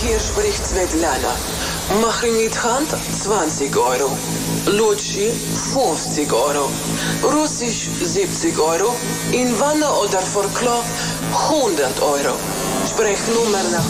Hier spricht Svetlana. Machen mit Hand 20 Euro. Lutschi 50 Euro. Russisch 70 Euro. In Wanne oder vor Klo 100 Euro. Sprechnummer nach